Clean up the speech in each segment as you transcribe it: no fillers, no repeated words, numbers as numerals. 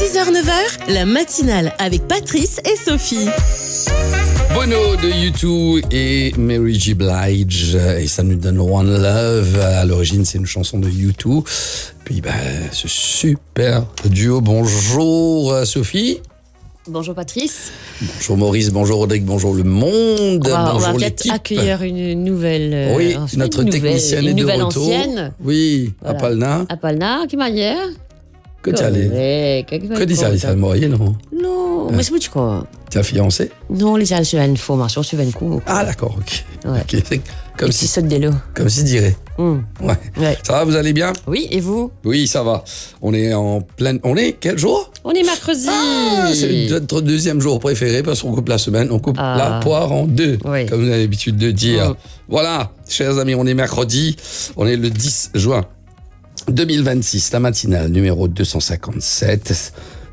6h-9h, la matinale avec Patrice et Sophie. Bono de U2 et Mary J. Blige, et ça nous donne One Love. À l'origine, c'est une chanson de U2. Puis, ce super duo. Bonjour Sophie. Bonjour Patrice. Bonjour Maurice, bonjour Rodrigue, bonjour le monde. On va bonjour peut-être l'équipe. Accueillir une nouvelle. Oui, notre technicienne est une de nouvelle retour. ancienne. Oui, Voilà. à Palna. À Palna, qui manière? Que tu allais? Que dis ça, ça moyen, non? Non, mais c'est quoi? Tu as fiancé? Non, les gens sur une formation, sur une cours. Ah d'accord, ok. Ouais. Ok, c'est comme Si si, saute des lots. comme si dirait. Ouais. Ouais. Ça va, vous allez bien? Oui, et vous? Oui, ça va. On est en pleine. On est quel jour? On est mercredi. C'est notre deuxième jour préféré parce qu'on coupe la semaine, on coupe Ah. la poire en deux, Oui. comme vous avez l'habitude de dire. Mm. Voilà, chers amis, on est mercredi, on est le 10 juin 2026, la matinale numéro 257,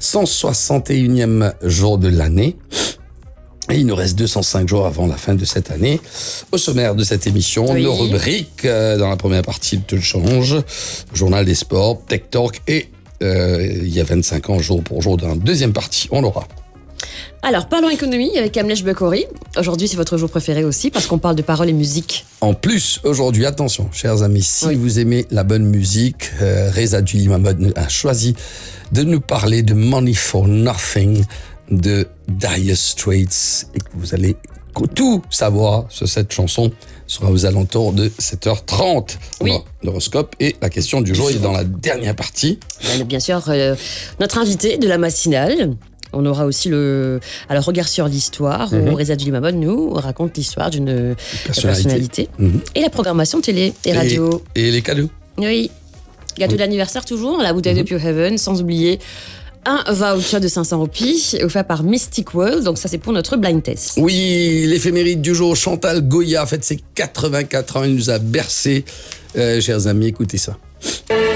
161e jour de l'année. Et il nous reste 205 jours avant la fin de cette année. Au sommaire de cette émission, Oui. nos rubriques. Dans la première partie, le Te le change, journal des sports, Tech Talk et il y a 25 ans, jour pour jour, dans la deuxième partie, on l'aura. Alors, parlons économie avec Amlech Bekouri. Aujourd'hui, c'est votre jour préféré aussi parce qu'on parle de paroles et musique. En plus, aujourd'hui, attention, chers amis, si Oui. vous aimez la bonne musique, Reza Djuli-Mahmoud a choisi de nous parler de Money for Nothing de Dire Straits et que vous allez tout savoir sur cette chanson. Sera aux alentours de 7h30. Oui. On aura l'horoscope et la question du jour est dans la dernière partie. Bien sûr, notre invité de la matinale. On aura aussi le regard sur l'histoire où Reza Djuli-Mahmoud nous raconte l'histoire d'une personnalité. Et la programmation télé et radio. Et les cadeaux. Oui. Gâteau d'anniversaire toujours, la bouteille de Pure Heaven, sans oublier un voucher de 500 roupies offert par Mystic World. Donc ça, c'est pour notre blind test. Oui, l'éphéméride du jour, Chantal Goya, fête ses 84 ans, elle nous a bercé. Chers amis, écoutez ça.